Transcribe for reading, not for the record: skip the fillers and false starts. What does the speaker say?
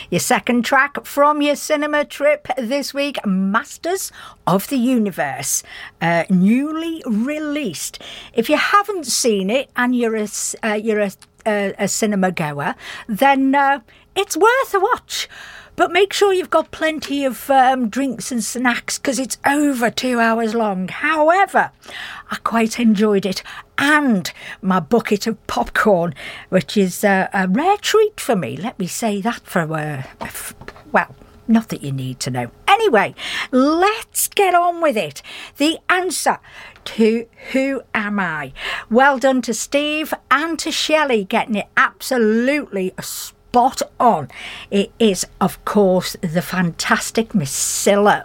Your second track from your cinema trip this week, Masters of the Universe, newly released. If you haven't seen it and you're a cinema goer, then it's worth a watch. But make sure you've got plenty of drinks and snacks because it's over 2 hours long. However, I quite enjoyed it. And my bucket of popcorn, which is a rare treat for me. Let me say that for, well, not that you need to know. Anyway, let's get on with it. The answer to Who Am I? Well done to Steve and to Shelley getting it absolutely spot on. It is, of course, the fantastic Miss Cilla